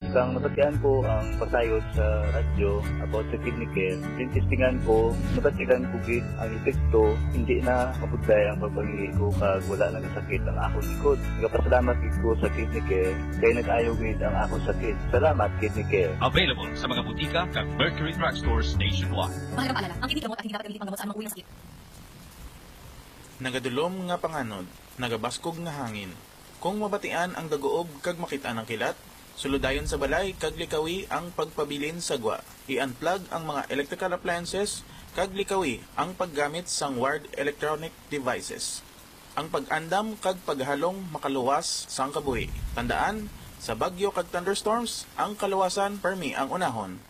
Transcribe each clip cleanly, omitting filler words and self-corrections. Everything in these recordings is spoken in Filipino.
kang nabatian ko ang pasayod sa radyo about sa kidney care, yung testingan ko, nabatikan ko gid ang epekto, hindi na mapudlay ang pagpangili ko kag wala na sakit ang akong likod. Nagapasalamat gid ko sa kidney care, kay nag-ayo gid ang akong sakit. Salamat kidney care. Available sa mga butika kag Mercury Drugstores nationwide. Mahalagang paalala, ang kidney gamot at hindi dapat gamitin panggamot sa anumang uri ng sakit. Nagadulom nga panganod, nagabaskog nga hangin. Kung mabatian ang daguob kag makita ng kilat, suludayon sa balay kag likawi ang pagpabilin sa gwa. I-unplug ang mga electrical appliances kag likawi ang paggamit sang wired electronic devices. Ang pag-andam kag paghalong makaluwas sang kabuhi. Tandaan, sa bagyo kag thunderstorms, ang kaluwasan permi ang unahon.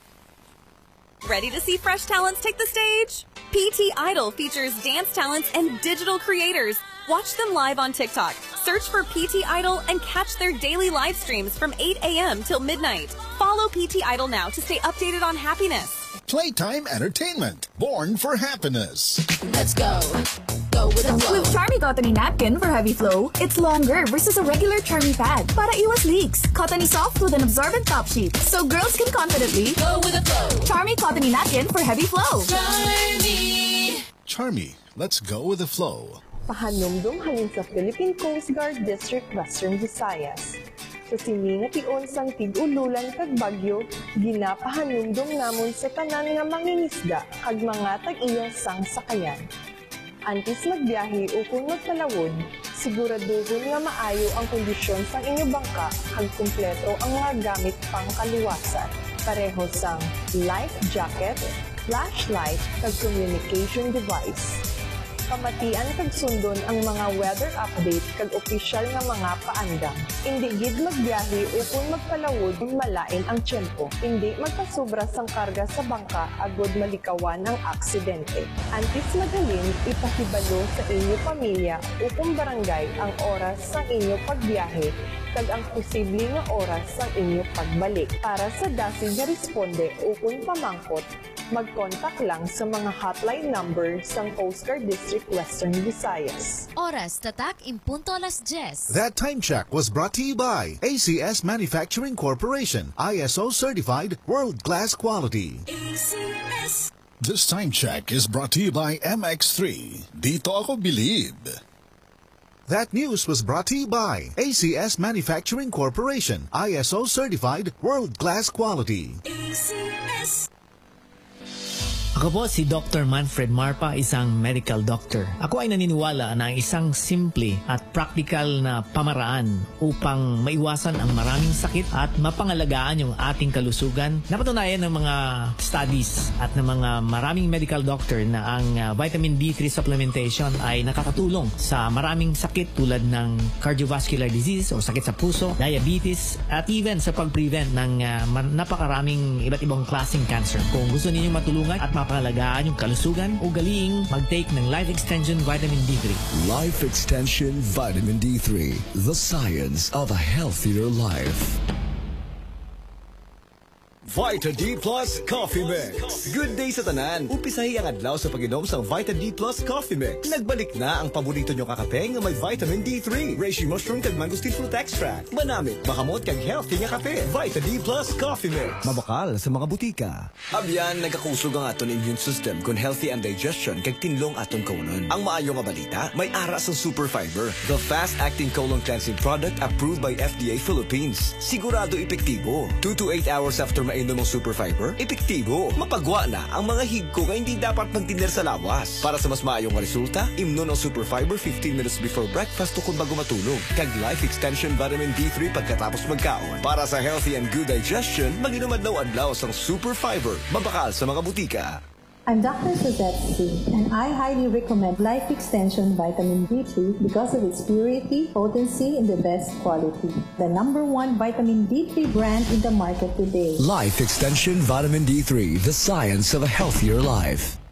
Ready to see fresh talents take the stage? PT Idol features dance talents and digital creators. Watch them live on TikTok. Search for PT Idol and catch their daily live streams from 8 a.m. till midnight. Follow PT Idol now to stay updated on happiness. Playtime Entertainment, born for happiness. Let's go. Go with the flow. With Charmy Cottony Napkin for heavy flow, it's longer versus a regular Charmy pad. Para iwas leaks, Cottony soft with an absorbent top sheet, so girls can confidently Go with the flow. Charmy Cottony Napkin for heavy flow. Charmy. Charmy, let's go with the flow. Pahanumdum halin sa Philippine Coast Guard District Western Visayas. Sa sini nga tion sang tig-ululan kag bagyo, ginapahanumdum namon sa tanan nga mangingisda kag mga tag-iya sang sakayan. Antes magbiyahe o kung magkalawod, siguraduhon nga maayo ang kondisyon sang inyo bangka kag kumpleto ang mga gamit pang kaluwasan. Pareho sang life jacket, flashlight kag communication device. Pamatian kag sundon ang mga weather update kag opisyal nga mga paandam. Hindi gid magbiyahe o kung magpalawod malain ang tiyempo. Hindi magpasobra sang karga sa bangka agod malikawan ang aksidente. Antes magalin, ipahibalo sa inyo pamilya o kung barangay ang oras sa inyo pagbiyahe kag ang posible nga oras sa inyo pagbalik. Para sa dasig nga responde o kung pamangkot, mag-contact lang sa mga hotline number ng Coast Guard District Western Visayas. Oras tatak impunto alas 10. That time check was brought to you by ACS Manufacturing Corporation, ISO certified, world-class quality. ACS. This time check is brought to you by MX3. Dito ako bilib. That news was brought to you by ACS Manufacturing Corporation, ISO certified, world-class quality. ACS. Ako po si Dr. Manfred Marpa, isang medical doctor. Ako ay naniniwala na isang simple at practical na pamaraan upang maiwasan ang maraming sakit at mapangalagaan yung ating kalusugan. Napatunayan ng mga studies at ng mga maraming medical doctor na ang vitamin D3 supplementation ay nakakatulong sa maraming sakit tulad ng cardiovascular disease o sakit sa puso, diabetes, at even sa pag-prevent ng napakaraming iba't ibang klaseng cancer. Kung gusto ninyong matulungan at mapangalagaan yung kalusugan, ugaliing mag-take ng Life Extension Vitamin D3. Life Extension Vitamin D3, the science of a healthier life. Vita D Plus Coffee Mix. Good day sa tanan. Umpisahi ang adlaw sa pag-inom sa Vita D Plus Coffee Mix. Nagbalik na ang paborito nyo kakape nga may vitamin D3, reishi mushroom kag mangosteen fruit extract. Manamit, makamot kag healthy nga kape. Vita D Plus Coffee Mix. Mabakal sa mga butika. Abyan, nagkakusog ang aton immune system kun healthy ang digestion kag tinlong aton kaunon. Ang maayo nga balita, may aras ang super fiber, the fast-acting colon cleansing product approved by FDA Philippines. Sigurado epektibo. 2 to 8 hours after mainom ng super fiber, epektibo. Mapagwa na ang mga higko nga hindi dapat magtiner sa lawas. Para sa mas maayong resulta, imnon ang super fiber 15 minutes before breakfast o kung bago matulog. Kag Life Extension Vitamin D3 pagkatapos magkaon. Para sa healthy and good digestion, mag-inom adlaw-adlaw sang super fiber. Mabakal sa mga butika. I'm Dr. Suzette C, and I highly recommend Life Extension Vitamin D3 because of its purity, potency, and the best quality. The #1 vitamin D3 brand in the market today. Life Extension Vitamin D3, the science of a healthier life.